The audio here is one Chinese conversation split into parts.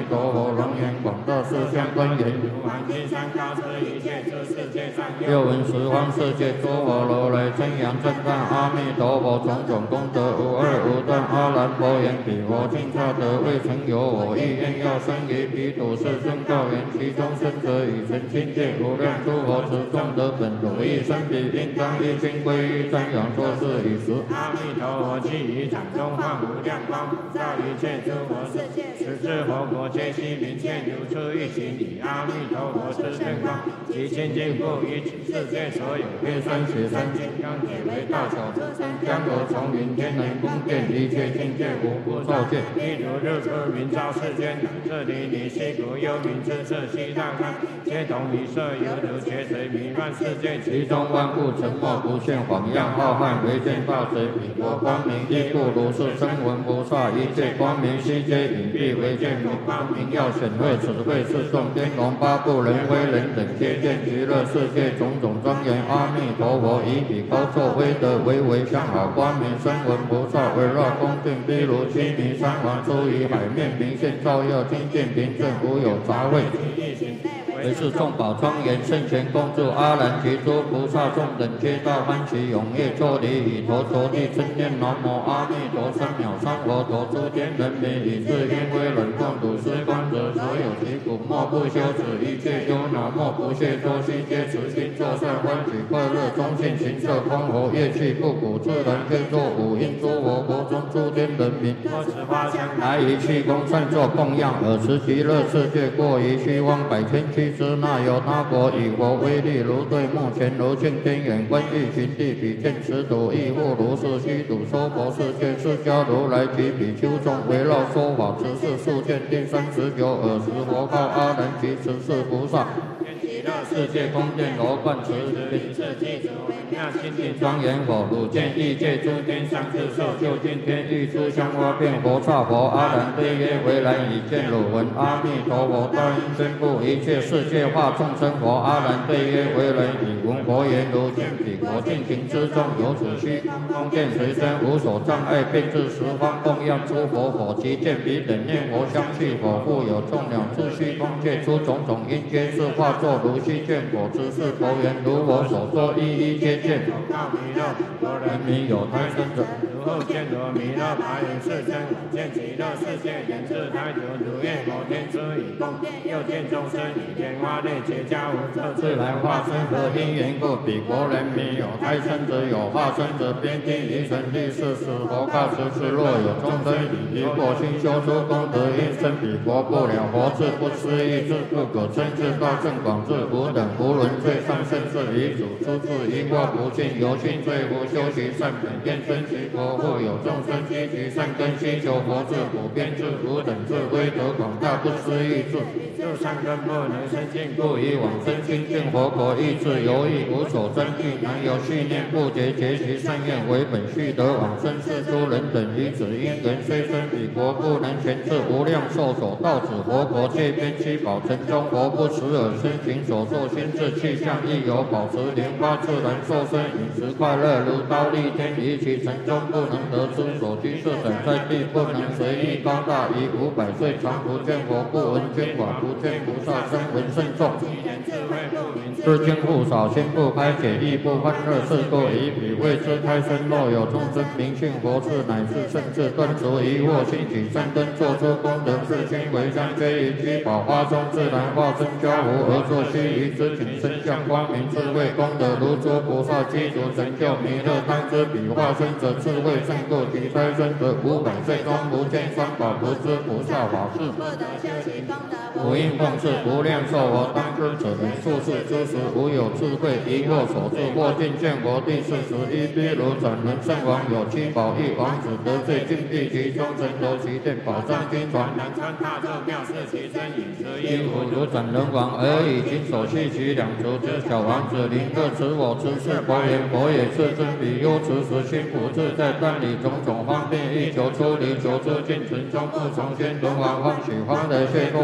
陀佛，龙眼广大四相观言。 如满金山高持一切诸世界上又闻十方世界诸佛如来称扬称赞阿弥陀佛，种种功德无二无断。阿难佛言：彼佛尽刹得未曾有我意愿要生于彼土世尊告言：其中生者以成清净无量诸佛持众德本如意生彼应当一心归依瞻仰作是以时。 阿弥陀佛既于场中放无量光，照一切诸佛世界，十智佛国皆悉明现，如出一形以阿弥陀佛之圣光，其清净不于世界所有变身血身金刚体为大小诸山江河丛林天人宫殿一切境界无不受见。譬如日出明照世间，乃至离离西谷幽冥之色西大干，皆同一色，犹如泉水弥漫世界， 其中万物沉默不现，晃样浩瀚，唯见大水。彼国光明亦复如是，声闻菩萨一切光明悉皆隐蔽，唯见明光明耀显慧。此慧是众天龙八部人非人等皆见极乐世界种种庄严。阿弥陀佛以彼高作威德，唯唯相好光明声闻菩萨围绕恭敬，譬如须弥山王出于海面，明现照耀清净平正，无有杂秽。为是众宝庄严圣贤共住，阿难及诸菩萨众等皆大欢喜踊跃作礼，以头着地称念南无阿弥陀三藐三佛陀，诸天人民以至因为忍共睹施观者，所有其苦莫不休止，一切忧恼莫不懈作，悉皆持心作善，欢喜快乐中信行色空活，乐器不鼓自然可作五音诸佛国中诸天人民， 多持花香来于气功善作供养，尔时极乐世界过于虚妄百千俱之那有他国以佛威力如对目前如镜天眼观欲寻地比见此土亦复如是虚土娑婆世界释迦如来及比丘众围绕说法持世数见第39尔时佛告阿难及持世菩萨。极乐世界宫殿罗贯持名是记主微妙心地庄严佛，汝见异界诸天相自受，就近天欲出香花遍佛刹佛。阿难对曰：为然已见汝闻阿弥陀佛大应宣布一切世界化众生佛。阿难对曰：为然已闻佛言，如见彼国尽情之中，有此虚空见随身无所障碍，遍至十方供养诸佛火，即见彼等念佛相续火，复有众鸟自虚空界出种种因皆是化作如须见果之是佛缘，如我所说一一皆见。 告弥勒，佛人民有胎生者， 如后见罗弥勒白云世尊，见极乐世界人自胎久，如愿佛天之以供殿，又见众生以天花类结跏无色自然化身，何因缘故？彼国人民有胎生者，有化身者，边听于神力是使佛告此次若有众生以一过心修出功德，因生彼国不了佛智，不思议智，不可称智大圣广智，无等无伦最上甚至遗主出自因果不尽，由心罪无修习善本，愿生其国，复有众生积其善根，希求佛智，普遍智，无等智，威德广大，不思议智，就善根不能生尽，故以往生清净佛国，意志犹豫无所争据，难有续念不竭，结其善愿为本续得往生是诸人等于此因缘，虽生彼国不能全至无量寿所到此佛国，界边七宝城中佛不持耳身行所作心智气象，亦有保持莲花自然受身，饮食快乐如刀立天，于其城中不能得知所居士等在地不能随意高大，于500岁常不见佛，不闻见法，不见菩萨声闻甚众，知经不少，心不开解，亦不欢乐，是故以彼为之胎生。若有众生明信佛智，乃至甚至断除疑惑，兴起善根，做出功德，自心为善，皆于居宝花中自然化身交无，而作须臾之景，身相光明，智慧功德如诸菩萨积足成就弥勒，当知彼化身者智慧胜过其胎生者500岁中不见三宝，不知菩萨法事， 不得修习功德， 无应奉事，无量寿佛。当知此人处世之时，无有智慧，疑惑所致，或尽见佛第41，譬如转轮圣王有7宝亿王子，得罪禁闭其中，神头其殿，宝藏金传， 南川大咒妙是其身，饮食衣服如转轮王，而以金手系其两足之小王子，临各持我持是佛言，佛也是真彼忧持时心不自在，但以种种方便，欲求出离，求出尽尘中，不从先轮王欢喜欢的谢多佛告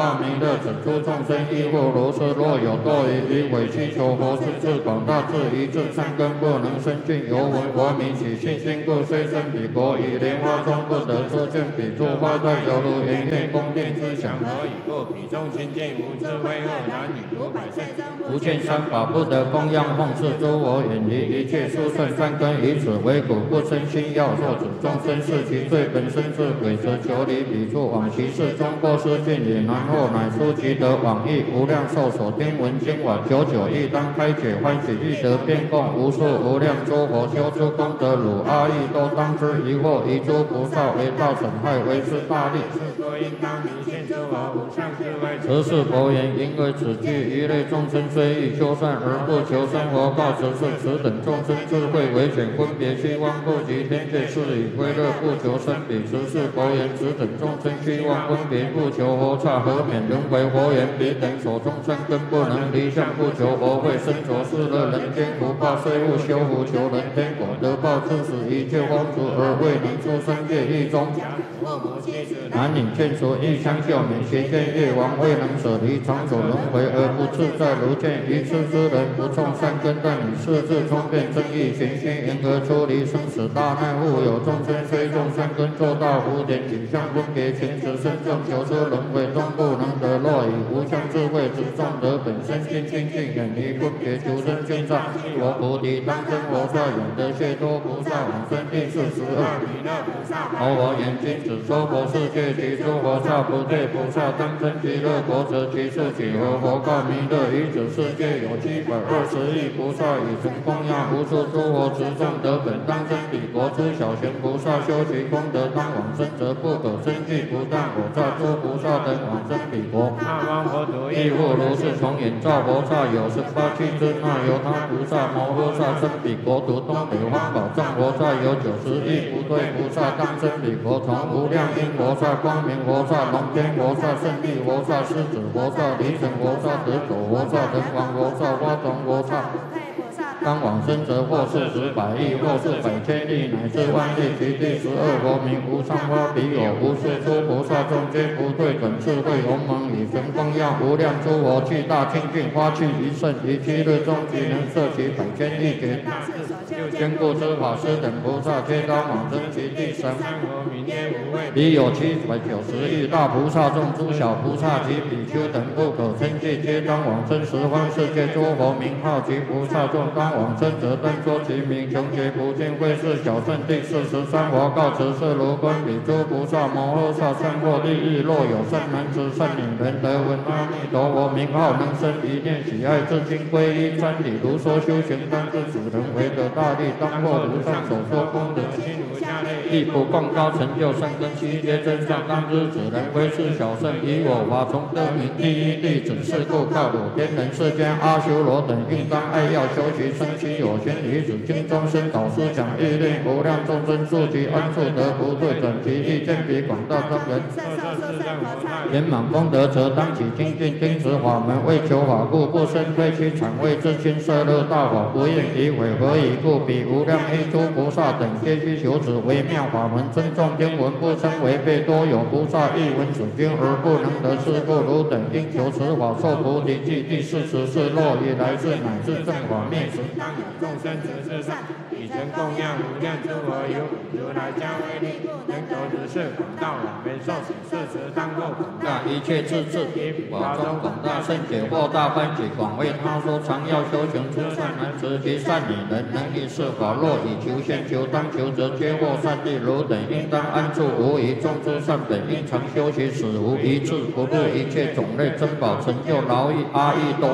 告弥勒，整诸众生亦复如是。若有多余委祈求佛世智广大智一智善根不能生尽，由闻佛名起信心故，虽生彼国，以莲花中不得出见彼诸花在犹如圆月宫殿之想， 何以故？彼众亲近无智慧恶男女500岁生不见三法，不得供养奉事诸佛，远离一切殊胜善根，以此为苦，不生心要作主众生是其罪本身是鬼，则求离彼处往其事中过失尽也，然后乃出其得往诣无量寿所听闻经法，久久亦当开解欢喜，欲得遍供无数无量诸佛修诸功德，汝阿逸多当知疑惑，一诸菩萨为道损害，为是大利。 是故应当明现诸佛无上智慧。 此是佛言，因为此句一类众生虽欲修善而不求生活，告此是此等众生智慧为显，分别虚妄不及天界事以归乐，不求生彼。此是佛言，此等众生虚妄分别不求佛刹，何免轮回？佛言，彼等所种善根不能离相，不求佛慧，身着世乐人间福报，虽勿修福求人天果，得报致使一切风俗而未能出生界狱中。男女眷属亦相救免，邪见业王未能舍离长久轮回而不自在，如见愚痴之人不种善根，但以世智聪辩正义循心，因何出离生死大难？复有众生虽种善根，做到无点取向分别前持身正求出轮回中不能得，若以无相智慧之众得本身心清净，远离分别求生见上佛菩提当生佛刹，永得解脱菩萨往生第42。佛言，今此说佛世界其诸佛刹不对菩萨当生极乐国，则其数几何？佛告弥勒，于此世界有720亿菩萨，以曾供养无数诸佛执众得本当生彼国。诸小贤菩萨修其功德当往生，则不可生计，不但我刹诸菩萨等往生彼国。亦复如是，从眼照佛刹有18气之那由他菩萨摩诃萨生彼国，独东北方宝藏佛刹有90亿不对菩萨当生彼国，从无量因佛刹、光明佛刹、龙天佛刹、胜利佛刹、狮子佛刹、离尘佛刹、得走佛刹、人王佛刹、花种佛刹。当往生者或40百亿，或是百千亿，乃至万亿。其第12佛名无上花彼有无数诸菩萨众皆不对准智慧鸿蒙，以神供养无量诸佛，具大清净花气一甚，于7日中即能摄其百千亿劫。坚固之法师等菩萨皆当往生其第3佛名曰无畏。彼有790亿大菩萨众，诸小菩萨及比丘等不可称计，皆当往生十方世界诸佛名号及菩萨众，当往生者单说其名，穷劫不尽，会是小圣第43佛。告辞是如观彼诸菩萨摩诃萨善获利益，若有善男子善女人得闻阿弥陀佛名号，能生一念喜爱，至今皈依瞻礼，如说修行当知此人为得大利，当获如上所说功德心如下类，亦不共高成就善根悉皆真相，当知此人为是小圣，以我法从得名第一弟子，是故告汝天人世间阿修罗等应当爱要修习生其有权，于此经中生导师讲欲令无量众生速其安处得不对准其意见彼广大众人圆满功德，则当起精进听持法门，为求法故，不生非其产为自心摄乐大法，不应以违。何以故？彼无量依诸菩萨等皆须求此微妙法门，尊重经文，不生违背。多有菩萨亦闻此经而不能得，是故汝等应求此法受菩提记。第44若以来世乃至正法灭时，当有众生执事上，以曾供养无量诸佛，有如来加威力，能得如是广大往遍受持，是时当获广大一切智智，以法中广大圣解惑大欢喜，广为他说常要修行诸善男子及善女人，能以是法，若以求现求当求，则皆获善利。汝等应当安住无疑，众诸善本应常修习，使无一智，不入一切种类珍宝，成就劳役阿逸多。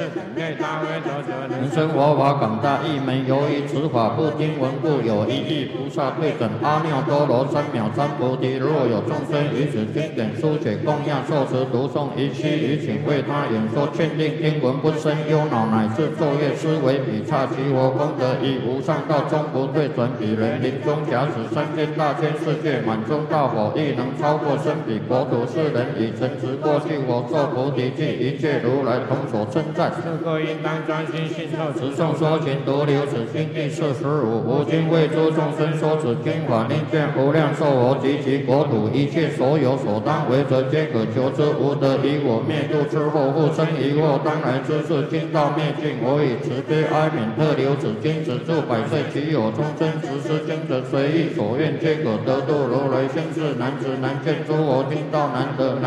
能生佛法广大义门，由于此法不听闻故，有1亿菩萨对准阿耨多罗三藐三菩提。若有众生于此经典书写供养受持读诵，一期于请为他演说劝令经文，不生忧恼，乃至昼夜思维，彼刹其佛功德以无上道终不退转，彼人临终假使三千大千世界满中大佛，亦能超过身彼国土世人，以诚实过去我受菩提记，一切如来同所称赞。 是故应当专心信受持诵说经独留此经第45，无今为诸众生说此经法，令见无量寿佛及其国土一切所有所当为者，皆可求之。无得以我灭度之后，复生疑惑，当来之事经道灭尽，我以慈悲哀悯特留此经，止住百岁，其有终身实施经者，随意所愿，皆可得度。如来先世难知难见诸佛听道难得。